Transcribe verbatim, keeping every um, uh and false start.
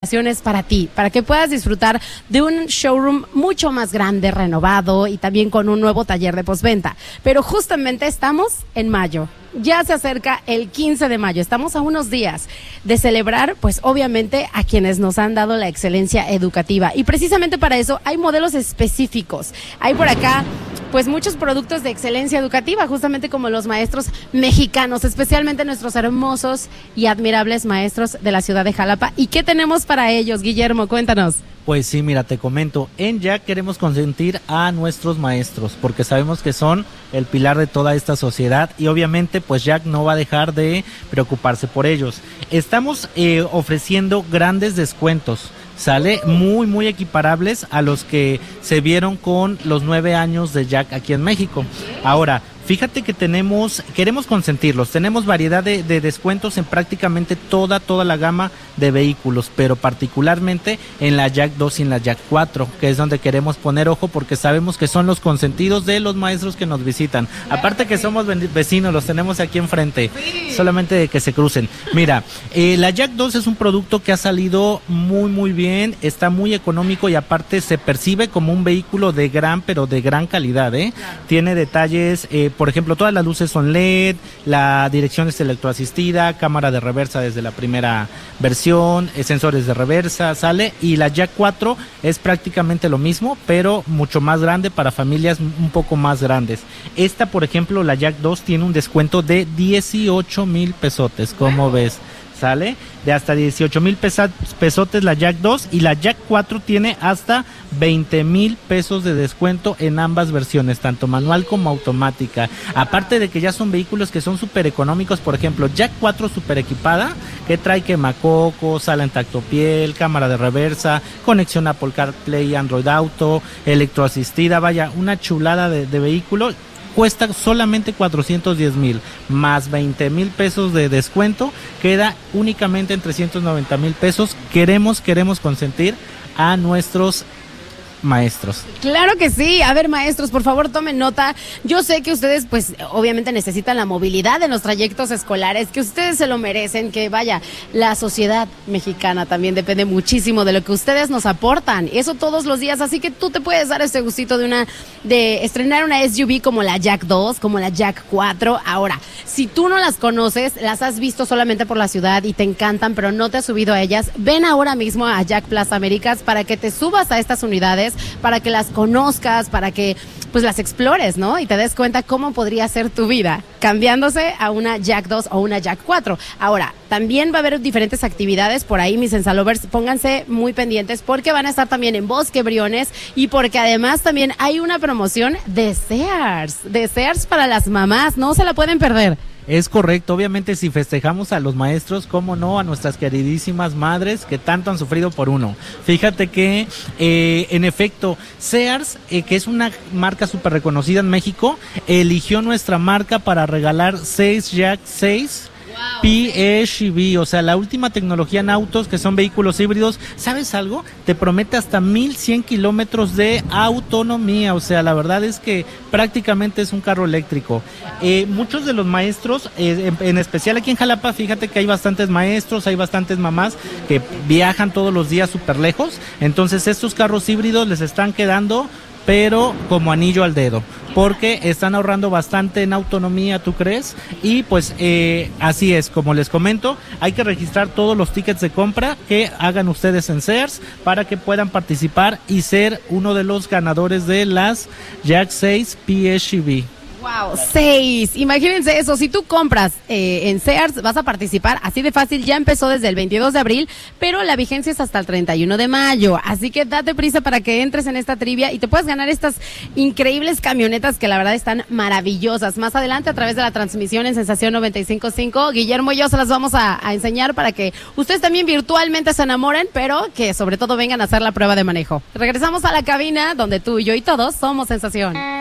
Para ti, para que puedas disfrutar de un showroom mucho más grande, renovado y también con un nuevo taller de postventa. Pero justamente estamos en mayo. Ya se acerca el quince de mayo, estamos a unos días de celebrar, pues obviamente a quienes nos han dado la excelencia educativa, y precisamente para eso hay modelos específicos. Hay por acá pues muchos productos de excelencia educativa, justamente como los maestros mexicanos, especialmente nuestros hermosos y admirables maestros de la ciudad de Jalapa. ¿Y qué tenemos para ellos, Guillermo? Cuéntanos. Pues sí, mira, te comento, en Jack queremos consentir a nuestros maestros, porque sabemos que son el pilar de toda esta sociedad y obviamente pues Jack no va a dejar de preocuparse por ellos. Estamos eh, ofreciendo grandes descuentos, sale muy muy equiparables a los que se vieron con los nueve años de Jack aquí en México. Ahora, fíjate que tenemos, queremos consentirlos, tenemos variedad de, de descuentos en prácticamente toda, toda la gama de vehículos, pero particularmente en la Jack dos y en la Jack cuatro, que es donde queremos poner ojo porque sabemos que son los consentidos de los maestros que nos visitan. Aparte que somos vecinos, los tenemos aquí enfrente, solamente de que se crucen. Mira, eh, la Jack dos es un producto que ha salido muy, muy bien, está muy económico y aparte se percibe como un vehículo de gran, pero de gran calidad, ¿eh? Claro. Tiene detalles, eh, por ejemplo, todas las luces son L E D, la dirección es electroasistida, cámara de reversa desde la primera versión, eh, sensores de reversa, sale, y la Jack cuatro es prácticamente lo mismo, pero mucho más grande para familias un poco más grandes. Esta, por ejemplo, la Jack dos tiene un descuento de dieciocho mil pesotes, ¿cómo ves? Sale de hasta dieciocho mil pesotes la Jack dos, y la Jack cuatro tiene hasta veinte mil pesos de descuento en ambas versiones, tanto manual como automática. Aparte de que ya son vehículos que son súper económicos, por ejemplo, Jack cuatro súper equipada, que trae quemacoco, sala en tacto piel, cámara de reversa, conexión Apple CarPlay, Android Auto, electroasistida, vaya, una chulada de, de vehículo. Cuesta solamente cuatrocientos diez mil, más veinte mil pesos de descuento, queda únicamente en trescientos noventa mil pesos. Queremos, queremos consentir a nuestros maestros. Claro que sí. A ver, maestros, por favor tomen nota. Yo sé que ustedes pues obviamente necesitan la movilidad en los trayectos escolares, que ustedes se lo merecen, que vaya, la sociedad mexicana también depende muchísimo de lo que ustedes nos aportan, eso todos los días, así que tú te puedes dar este gustito de una, de estrenar una S U V como la Jack dos, como la Jack cuatro. Ahora, si tú no las conoces, las has visto solamente por la ciudad y te encantan, pero no te has subido a ellas, ven ahora mismo a Jack Plaza Américas para que te subas a estas unidades, para que las conozcas, para que pues las explores, ¿no? Y te des cuenta cómo podría ser tu vida cambiándose a una Jack dos o una Jack cuatro. Ahora, también va a haber diferentes actividades por ahí, mis Sensalovers, pónganse muy pendientes porque van a estar también en Bosque Briones y porque además también hay una promoción de Sears, de Sears para las mamás, no se la pueden perder. Es correcto, obviamente si festejamos a los maestros, cómo no, a nuestras queridísimas madres que tanto han sufrido por uno. Fíjate que, eh, en efecto, Sears, eh, que es una marca súper reconocida en México, eligió nuestra marca para regalar seis Jack seis P H E V, o sea, la última tecnología en autos, que son vehículos híbridos. ¿Sabes algo? Te promete hasta mil cien kilómetros de autonomía, o sea, la verdad es que prácticamente es un carro eléctrico. Eh, muchos de los maestros, eh, en, en especial aquí en Jalapa, fíjate que hay bastantes maestros, hay bastantes mamás que viajan todos los días súper lejos, entonces estos carros híbridos les están quedando pero como anillo al dedo, porque están ahorrando bastante en autonomía, ¿tú crees? Y pues eh, así es, como les comento, hay que registrar todos los tickets de compra que hagan ustedes en Sears para que puedan participar y ser uno de los ganadores de las Jack seis P H E V. Wow, seis. Imagínense eso, si tú compras eh, en Sears vas a participar, así de fácil, ya empezó desde el veintidós de abril, pero la vigencia es hasta el treinta y uno de mayo, así que date prisa para que entres en esta trivia y te puedas ganar estas increíbles camionetas que la verdad están maravillosas. Más adelante, a través de la transmisión en Sensación noventa y cinco punto cinco, Guillermo y yo se las vamos a, a enseñar para que ustedes también virtualmente se enamoren, pero que sobre todo vengan a hacer la prueba de manejo. Regresamos a la cabina donde tú, yo y todos somos Sensación.